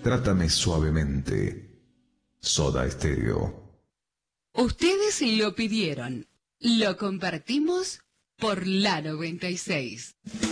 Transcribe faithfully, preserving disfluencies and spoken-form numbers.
Trátame suavemente. Soda Stereo. Ustedes lo pidieron. Lo compartimos por la noventa y seis.